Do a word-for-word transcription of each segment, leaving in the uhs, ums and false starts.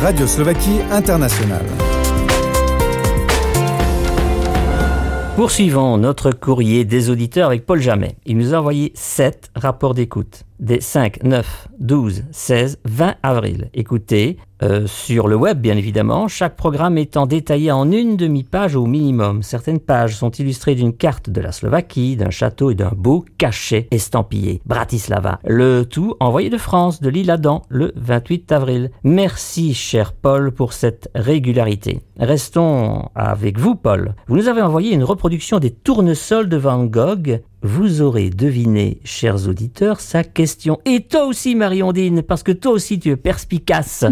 Radio Slovaquie Internationale. Poursuivons notre courrier des auditeurs avec Paul Jamet. Il nous a envoyé sept rapports d'écoute des cinq, neuf, douze, seize, vingt avril. Écoutez, euh, sur le web bien évidemment, chaque programme étant détaillé en une demi-page au minimum. Certaines pages sont illustrées d'une carte de la Slovaquie, d'un château et d'un beau cachet estampillé. Bratislava. Le tout envoyé de France, de l'Isle-Adam, le vingt-huit avril. Merci cher Paul pour cette régularité. Restons avec vous Paul. Vous nous avez envoyé une reproduction des tournesols de Van Gogh. Vous aurez deviné, chers auditeurs, sa question. Et toi aussi, Marie-Ondine, parce que toi aussi, tu es perspicace.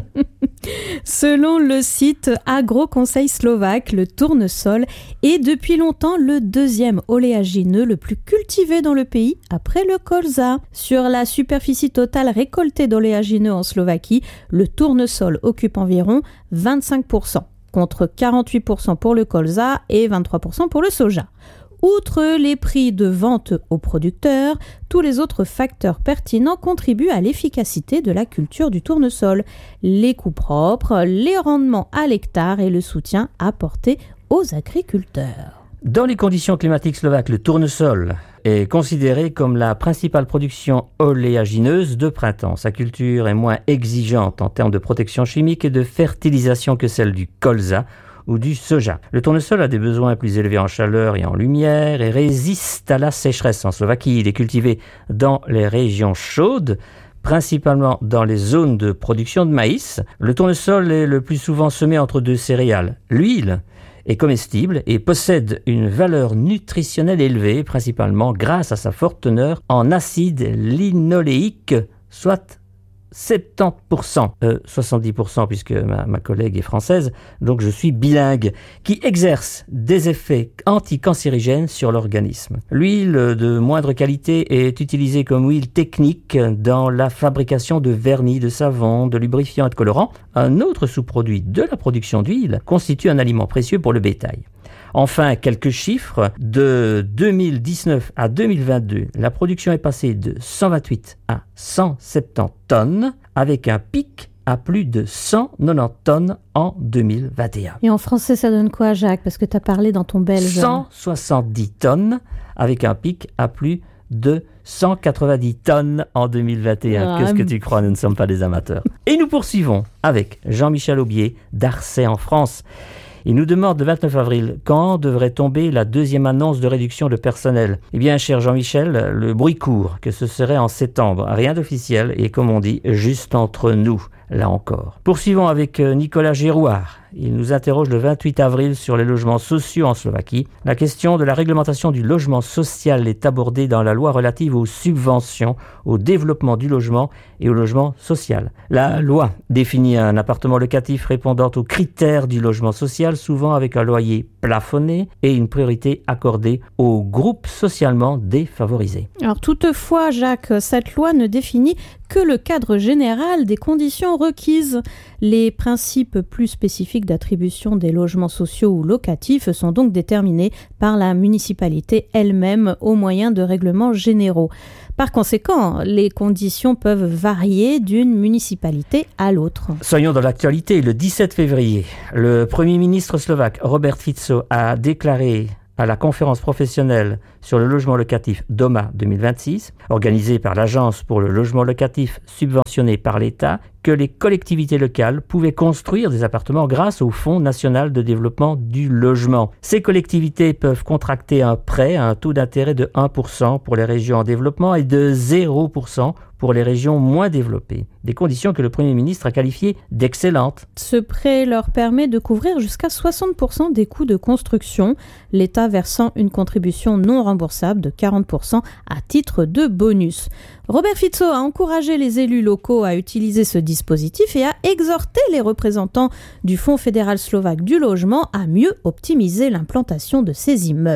Selon le site Agro-Conseil Slovaque, le tournesol est depuis longtemps le deuxième oléagineux le plus cultivé dans le pays, après le colza. Sur la superficie totale récoltée d'oléagineux en Slovaquie, le tournesol occupe environ vingt-cinq pour cent, contre quarante-huit pour cent pour le colza et vingt-trois pour cent pour le soja. Outre les prix de vente aux producteurs, tous les autres facteurs pertinents contribuent à l'efficacité de la culture du tournesol. Les coûts propres, les rendements à l'hectare et le soutien apporté aux agriculteurs. Dans les conditions climatiques slovaques, le tournesol est considéré comme la principale production oléagineuse de printemps. Sa culture est moins exigeante en termes de protection chimique et de fertilisation que celle du colza ou du soja. Le tournesol a des besoins plus élevés en chaleur et en lumière et résiste à la sécheresse. En Slovaquie, il est cultivé dans les régions chaudes, principalement dans les zones de production de maïs. Le tournesol est le plus souvent semé entre deux céréales. L'huile est comestible et possède une valeur nutritionnelle élevée, principalement grâce à sa forte teneur en acide linoléique, soit soixante-dix pour cent, euh, soixante-dix pour cent puisque ma, ma collègue est française, donc je suis bilingue, qui exerce des effets anticancérigènes sur l'organisme. L'huile de moindre qualité est utilisée comme huile technique dans la fabrication de vernis, de savon, de lubrifiants et de colorants. Un autre sous-produit de la production d'huile constitue un aliment précieux pour le bétail. Enfin, quelques chiffres. De deux mille dix-neuf à deux mille vingt-deux, la production est passée de cent vingt-huit à cent soixante-dix tonnes, avec un pic à plus de cent quatre-vingt-dix tonnes en deux mille vingt et un. Et en français, ça donne quoi, Jacques? Parce que tu as parlé dans ton belge. cent soixante-dix tonnes, avec un pic à plus de cent quatre-vingt-dix tonnes en deux mille vingt et un. Ah, Qu'est-ce que tu crois? Nous ne sommes pas des amateurs. Et nous poursuivons avec Jean-Michel Aubier d'Arcet en France. Il nous demande le vingt-neuf avril, quand devrait tomber la deuxième annonce de réduction de personnel? Eh bien, cher Jean-Michel, le bruit court que ce serait en septembre. Rien d'officiel et, comme on dit, juste entre nous, là encore. Poursuivons avec Nicolas Girouard. Il nous interroge le vingt-huit avril sur les logements sociaux en Slovaquie. La question de la réglementation du logement social est abordée dans la loi relative aux subventions, au développement du logement et au logement social. La loi définit un appartement locatif répondant aux critères du logement social, souvent avec un loyer plafonné et une priorité accordée aux groupes socialement défavorisés. Alors toutefois, Jacques, cette loi ne définit que le cadre général des conditions requises. Les principes plus spécifiques d'attribution des logements sociaux ou locatifs sont donc déterminés par la municipalité elle-même au moyen de règlements généraux. Par conséquent, les conditions peuvent varier d'une municipalité à l'autre. Soyons dans l'actualité. Le dix-sept février, le Premier ministre slovaque Robert Fico a déclaré à la conférence professionnelle sur le logement locatif DOMA deux mille vingt-six, organisée par l'Agence pour le logement locatif subventionné par l'État, que les collectivités locales pouvaient construire des appartements grâce au Fonds national de développement du logement. Ces collectivités peuvent contracter un prêt à un taux d'intérêt de un pour cent pour les régions en développement et de zéro pour cent pour les régions moins développées. Des conditions que le Premier ministre a qualifiées d'excellentes. Ce prêt leur permet de couvrir jusqu'à soixante pour cent des coûts de construction, l'État versant une contribution non remboursable de quarante pour cent à titre de bonus. Robert Fico a encouragé les élus locaux à utiliser ce dispositif et a exhorté les représentants du Fonds fédéral slovaque du logement à mieux optimiser l'implantation de ces immeubles.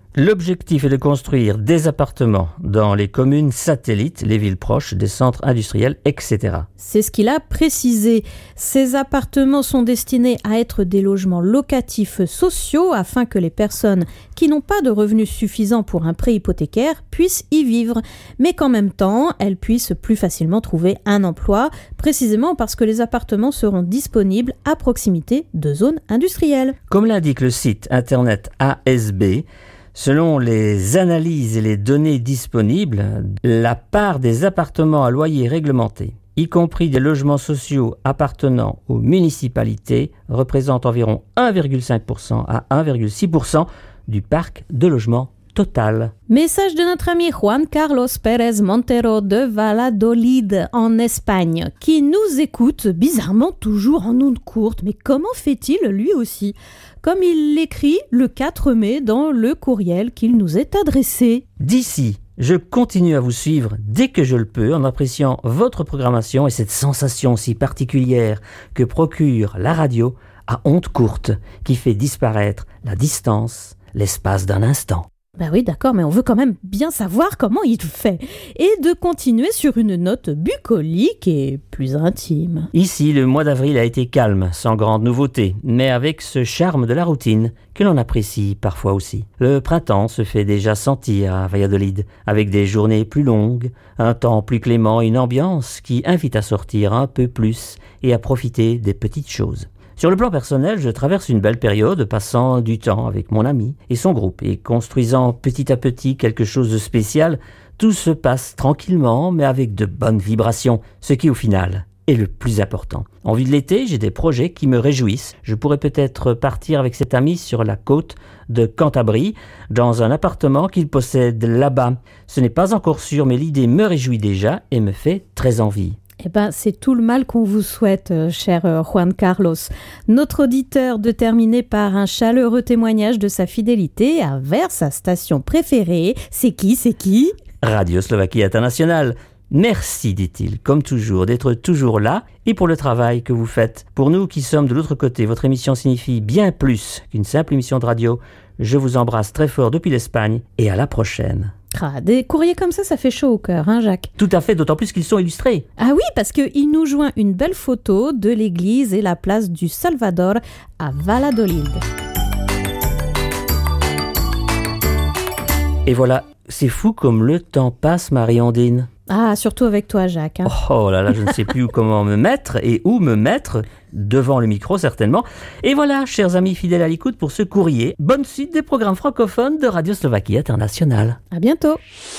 L'objectif est de construire des appartements dans les communes satellites, les villes proches des centres industriels, et cetera. C'est ce qu'il a précisé. Ces appartements sont destinés à être des logements locatifs sociaux afin que les personnes qui n'ont pas de revenus suffisants pour un prêt hypothécaire puissent y vivre, mais qu'en même temps, elles puissent plus facilement trouver un emploi, précisément parce que les appartements seront disponibles à proximité de zones industrielles. Comme l'indique le site internet A S B, selon les analyses et les données disponibles, la part des appartements à loyer réglementé, y compris des logements sociaux appartenant aux municipalités, représente environ un virgule cinq pour cent à un virgule six pour cent du parc de logements total. Message de notre ami Juan Carlos Pérez Montero de Valladolid en Espagne, qui nous écoute bizarrement toujours en ondes courtes. Mais comment fait-il lui aussi ? Comme il l'écrit le quatre mai dans le courriel qu'il nous est adressé. D'ici, je continue à vous suivre dès que je le peux en appréciant votre programmation et cette sensation si particulière que procure la radio à ondes courtes qui fait disparaître la distance, l'espace d'un instant. Ben oui, d'accord, mais on veut quand même bien savoir comment il fait. Et de continuer sur une note bucolique et plus intime. Ici, le mois d'avril a été calme, sans grande nouveauté, mais avec ce charme de la routine que l'on apprécie parfois aussi. Le printemps se fait déjà sentir à Valladolid, avec des journées plus longues, un temps plus clément et une ambiance qui invite à sortir un peu plus et à profiter des petites choses. Sur le plan personnel, je traverse une belle période passant du temps avec mon ami et son groupe et construisant petit à petit quelque chose de spécial. Tout se passe tranquillement mais avec de bonnes vibrations, ce qui au final est le plus important. En vue de l'été, j'ai des projets qui me réjouissent. Je pourrais peut-être partir avec cet ami sur la côte de Cantabrie, dans un appartement qu'il possède là-bas. Ce n'est pas encore sûr, mais l'idée me réjouit déjà et me fait très envie. Eh ben, c'est tout le mal qu'on vous souhaite, euh, cher euh, Juan Carlos. Notre auditeur de terminer par un chaleureux témoignage de sa fidélité envers sa station préférée. C'est qui, c'est qui ? Radio Slovaquie Internationale. Merci, dit-il, comme toujours, d'être toujours là et pour le travail que vous faites. Pour nous qui sommes de l'autre côté, votre émission signifie bien plus qu'une simple émission de radio. Je vous embrasse très fort depuis l'Espagne et à la prochaine. Ah, des courriers comme ça, ça fait chaud au cœur, hein, Jacques ? Tout à fait, d'autant plus qu'ils sont illustrés. Ah oui, parce qu'il nous joint une belle photo de l'église et la place du Salvador à Valladolid. Et voilà, c'est fou comme le temps passe, Marie-Ondine. Ah, surtout avec toi, Jacques. Hein. Oh là là, je ne sais plus comment me mettre et où me mettre, devant le micro certainement. Et voilà, chers amis fidèles à l'écoute pour ce courrier. Bonne suite des programmes francophones de Radio Slovaquie Internationale. À bientôt.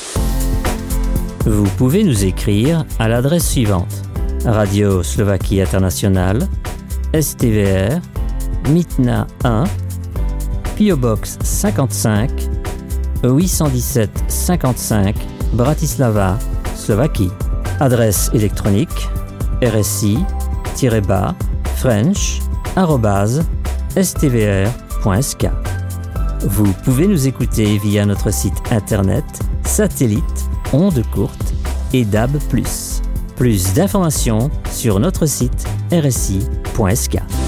Vous pouvez nous écrire à l'adresse suivante. Radio Slovaquie Internationale, S T V R, Mitna un, P O Box cinquante-cinq, huit cent dix-sept cinquante-cinq, Bratislava, Slovaquie. Adresse électronique rsi-bas french arobase s t v r point s k. Vous pouvez nous écouter via notre site internet, satellite, ondes courtes et D A B plus. Plus d'informations sur notre site r s i point s k.